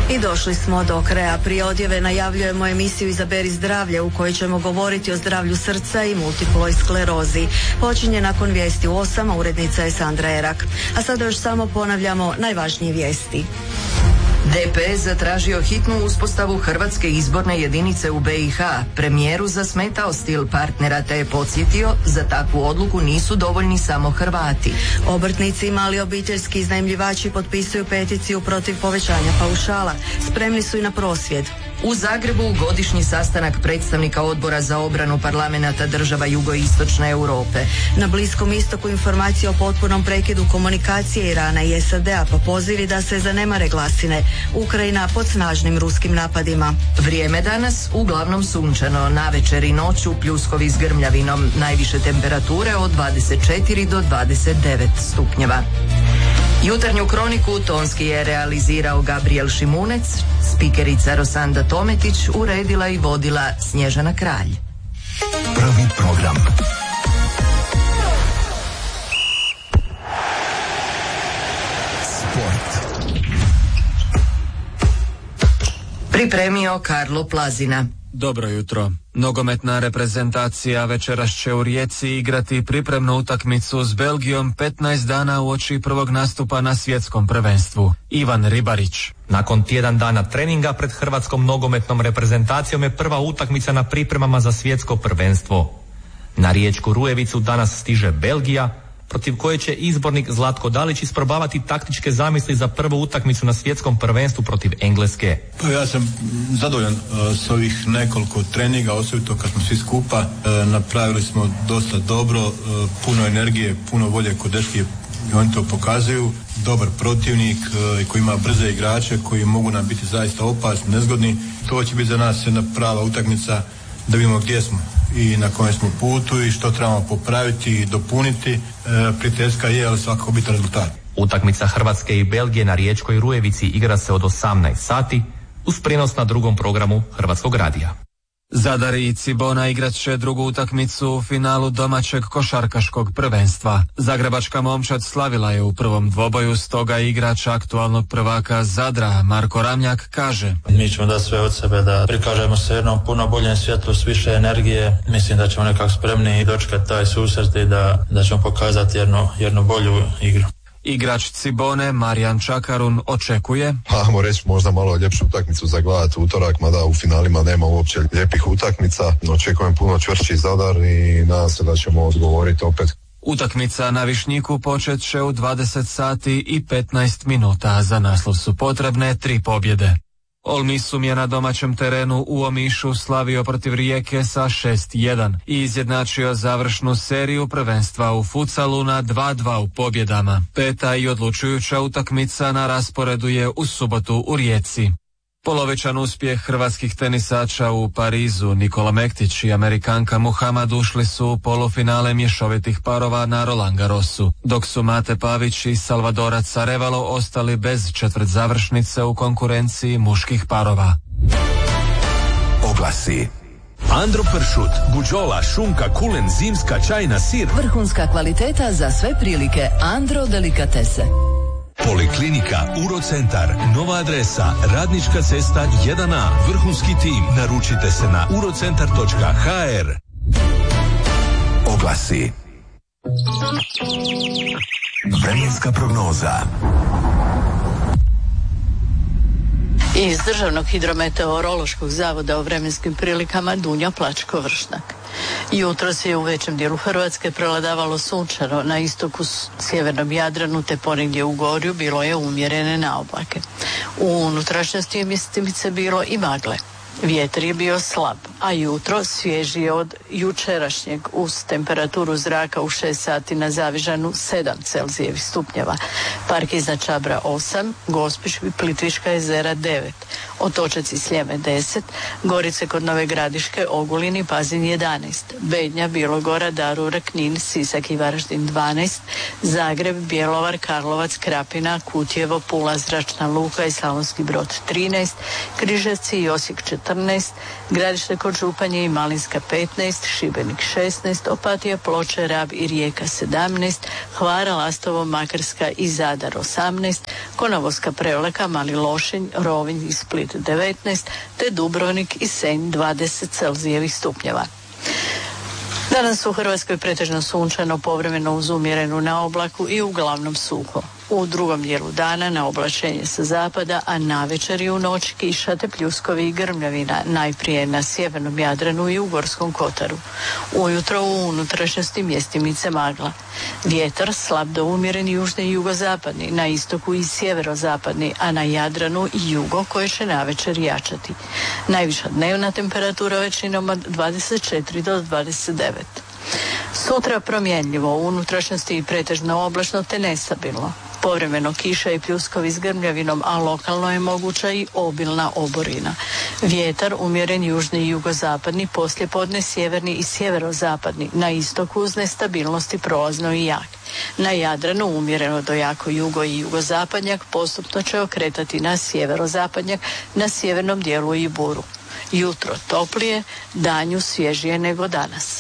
I došli smo do kraja. Prije odjave najavljujemo emisiju Izaberi zdravlje u kojoj ćemo govoriti o zdravlju srca i multiploj sklerozi. Počinje nakon vijesti u 8, a urednica je Sandra Erak. A sada još samo ponavljamo najvažnije vijesti. DPS zatražio hitnu uspostavu Hrvatske izborne jedinice u BiH. Premijeru zasmetao stil partnera te je podsjetio, za takvu odluku nisu dovoljni samo Hrvati. Obrtnici i mali obiteljski iznajmljivači potpisuju peticiju protiv povećanja paušala. Spremni su i na prosvjed. U Zagrebu godišnji sastanak predstavnika Odbora za obranu parlamenata država jugoistočne Europe. Na Bliskom istoku informacije o potpunom prekidu komunikacije Irana i SAD-a, pa pozivi da se zanemare glasine. Ukrajina pod snažnim ruskim napadima. Vrijeme danas uglavnom sunčano, navečer i noću pljuskovi s grmljavinom, najviše temperature od 24 do 29 stupnjeva. Jutarnju kroniku tonski je realizirao Gabriel Šimunec, spikerica Rosanda Tometić uredila i vodila Snježana Kralj. Prvi program. Sport. Pripremio Karlo Plazina. Dobro jutro. Nogometna reprezentacija večeras će u Rijeci igrati pripremnu utakmicu s Belgijom 15 dana uoči prvog nastupa na svjetskom prvenstvu. Ivan Ribarić. Nakon tjedan dana treninga pred hrvatskom nogometnom reprezentacijom je prva utakmica na pripremama za svjetsko prvenstvo. Na riječku Rujevicu danas stiže Belgija, protiv koje će izbornik Zlatko Dalić isprobavati taktičke zamisli za prvu utakmicu na svjetskom prvenstvu protiv Engleske. Pa ja sam zadovoljan s ovih nekoliko treninga, osobito kad smo svi skupa. Napravili smo dosta dobro, puno energije, puno volje kod dečki i oni to pokazuju. Dobar protivnik koji ima brze igrače koji mogu nam biti zaista opasni, nezgodni. To će biti za nas jedna prava utakmica da vidimo gdje smo i na kojem smo putu i što trebamo popraviti i dopuniti. Prijateljska je, ali svakako bitan rezultat. Utakmica Hrvatske i Belgije na riječkoj Rujevici igra se od 18 sati uz prijenos na drugom programu Hrvatskog radija. Zadar i Cibona igrat će drugu utakmicu u finalu domaćeg košarkaškog prvenstva. Zagrebačka momčad slavila je u prvom dvoboju, stoga igrač aktualnog prvaka Zadra Marko Ramljak kaže: Mi ćemo dati sve od sebe da prikažemo se jednom puno boljem svjetlu s više energije. Mislim da ćemo nekako spremni i dočekati taj susret i da ćemo pokazati jednu bolju igru. Igrač Cibone Marijan Čakarun očekuje, ajmo reći, možda malo ljepšu utakmicu za gledati utorak, mada u finalima nema uopće lijepih utakmica. Očekujem puno čvršći Zadar i nadam se da ćemo odgovoriti opet. Utakmica na Višnjiku počet će u 20 sati i 15 minuta. Za naslov su potrebne 3 pobjede. Olmisum je na domaćem terenu u Omišu slavio protiv Rijeke sa 6-1 i izjednačio završnu seriju prvenstva u futsalu na 2-2 u pobjedama. Peta i odlučujuća utakmica na rasporedu je u subotu u Rijeci. Polovičan uspjeh hrvatskih tenisača u Parizu. Nikola Mektić i Amerikanka Muhammad ušli su u polufinale mješovitih parova na Roland Garrosu, dok su Mate Pavić i Salvadorac Arevalo ostali bez četvrt završnice u konkurenciji muških parova. Oglasi. Andro pršut, buđola, šunka, kulen, zimska, čajna, sir. Vrhunska kvaliteta za sve prilike. Andro delikatese. Poliklinika Urocentar, nova adresa, Radnička cesta 1A, vrhunski tim. Naručite se na urocentar.hr. Oglasi. Vremenska prognoza. Iz Državnog hidrometeorološkog zavoda o vremenskim prilikama Dunja Plačko-Vršnak. Jutros je u većem dijelu Hrvatske prevladavalo sunčano, na istoku sjevernom Jadranu te ponegdje u Gorju bilo je umjerene naoblake. U unutrašnjosti je mjestimice bilo i magle. Vjetar je bio slab, a jutro svježije od jučerašnjeg uz temperaturu zraka u 6 sati na Zavižanu 7 Celzijevih stupnjeva. Park iznad Čabra 8, Gospić i Plitvička jezera 9, Otočac Sljeme 10, Gorice kod Nove Gradiške, Ogulin i Pazin 11, Bednja, Bilogora, Darura, Knin, Sisak i Varaždin 12, Zagreb, Bjelovar, Karlovac, Krapina, Kutjevo, Pula, Zračna luka i Slavonski Brod 13, Križevci i Osijek 14, Gradište kod Županje i Malinska 15, Šibenik 16, Opatija, Ploče, Rab i Rijeka 17, Hvara, Lastovo, Makarska i Zadar 18, Konavolska, Prevlaka, Mali Lošinj, Rovinj i Split 19, te Dubrovnik i Senj 20 celzijevih stupnjeva. Danas u Hrvatskoj pretežno sunčano, povremeno uz umjerenu naoblaku i uglavnom suho. U drugom dijelu dana na oblačenje sa zapada, a navečer i u noć kiša te pljuskovi i grmljavina, najprije na sjevernom Jadranu i u Gorskom Kotaru. Ujutro u unutrašnjosti mjestimice magla. Vjetar slab do umjeren južni i jugozapadni, na istoku i sjeverozapadni, a na Jadranu i jugo koje će navečer jačati. Najviša dnevna temperatura većinom od 24 do 29. Sutra promjenljivo, u unutrašnjosti i pretežno oblačno te nestabilno. Povremeno kiša i pljuskovi s grmljavinom, a lokalno je moguća i obilna oborina. Vjetar umjeren južni i jugozapadni, poslijepodne sjeverni i sjeverozapadni, na istoku uz nestabilnosti prolazno i jak. Na Jadranu umjereno do jako jugo i jugozapadnjak, postupno će okretati na sjeverozapadnjak, na sjevernom dijelu i buru. Jutro toplije, danju svježije nego danas.